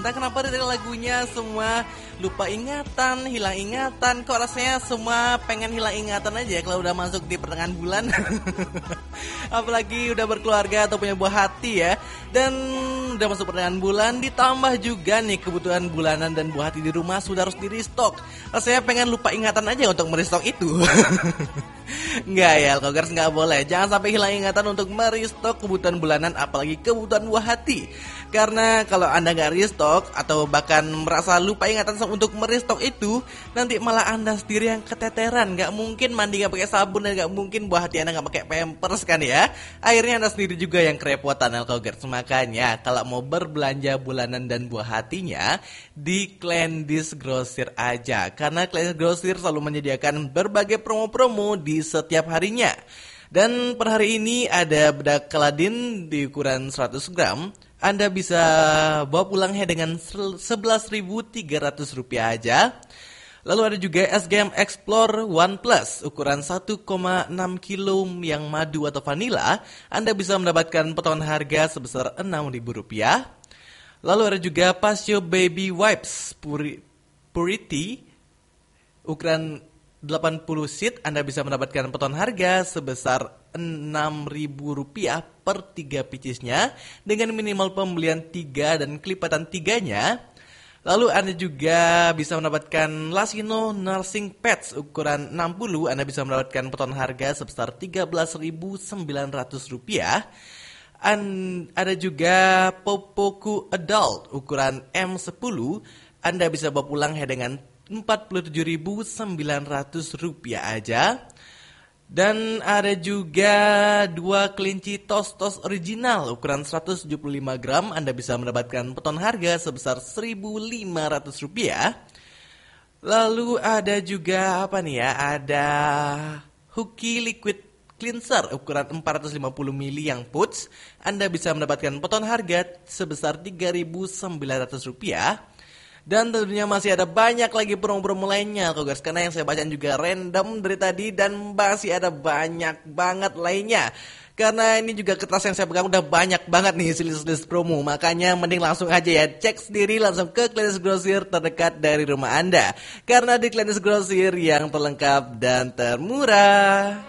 Entah kenapa dari lagunya semua lupa ingatan, hilang ingatan. Kok rasanya semua pengen hilang ingatan aja kalau udah masuk di pertengahan bulan. Apalagi udah berkeluarga atau punya buah hati ya. Dan udah masuk pertengahan bulan, ditambah juga nih kebutuhan bulanan dan buah hati di rumah sudah harus di restock. Rasanya pengen lupa ingatan aja untuk merestock itu. Enggak ya, Alkogers nggak boleh. Jangan sampai hilang ingatan untuk merestock kebutuhan bulanan, apalagi kebutuhan buah hati. Karena kalau Anda nggak restock atau bahkan merasa lupa ingatan untuk merestock itu, nanti malah Anda sendiri yang keteteran. Nggak mungkin mandi nggak pakai sabun dan nggak mungkin buah hati Anda nggak pakai pampers kan ya. Akhirnya Anda sendiri juga yang kerepotan, Alkogers. Makanya kalau mau berbelanja bulanan dan buah hatinya di Kleindis Grosir aja. Karena Kleindis Grosir selalu menyediakan berbagai promo-promo di setiap harinya. Dan per hari ini ada bedak Keladin di ukuran 100 gram. Anda bisa bawa pulangnya dengan Rp11.300 aja. Lalu ada juga SGM Explore One Plus ukuran 1,6 kilo yang madu atau vanila. Anda bisa mendapatkan potongan harga sebesar Rp6.000. Lalu ada juga Pasio Baby Wipes Purity ukuran 80 sheet. Anda bisa mendapatkan potongan harga sebesar Rp6.000 per 3 pieces-nya dengan minimal pembelian 3 dan kelipatan 3-nya. Lalu Anda juga bisa mendapatkan Lasino Nursing Pads ukuran 60. Anda bisa mendapatkan potongan harga sebesar Rp13.900. Ada juga Popoku Adult ukuran M10. Anda bisa bawa pulang dengan Rp47.900 aja. Dan ada juga 2 kelinci tos original ukuran 175 gram. Anda bisa mendapatkan potongan harga sebesar Rp1.500. Lalu ada juga apa nih ya? Ada Hooky Liquid Cleanser ukuran 450 ml yang pouch. Anda bisa mendapatkan potongan harga sebesar Rp3.900. Dan tentunya masih ada banyak lagi promo-promo lainnya, Alkogers, karena yang saya baca juga random dari tadi dan masih ada banyak banget lainnya. Karena ini juga kertas yang saya pegang udah banyak banget nih list promo. Makanya mending langsung aja ya cek sendiri langsung ke Kleindis Grosir terdekat dari rumah Anda. Karena di Kleindis Grosir yang terlengkap dan termurah.